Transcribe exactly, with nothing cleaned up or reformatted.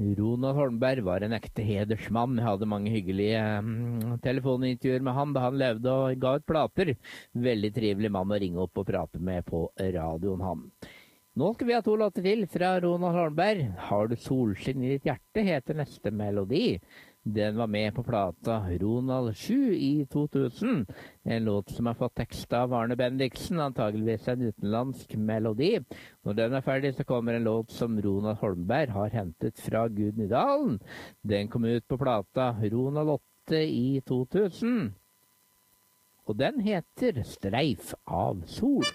Ronald Holmberg var en ekte hedersmann. Jeg hadde mange hyggelige mm, telefonintervjuer med han da han levde og ga ut plater. Veldig trivelig mann å ringe opp og prate med på radioen han. Nå skal vi ha to låter til fra Ronald Holmberg. Har du solskinn i ditt hjerte heter neste melodi. Den var med på plata Ronald sju i to tusen. En låt som har fått tekst av Arne Bendiksen, antageligvis en utenlandsk melodi. Når den er ferdig så kommer en låt som Ronald Holmberg har hentet fra Gudnydalen. Den kom ut på plata Ronald åtte i to tusen. Og den heter Streif av sol.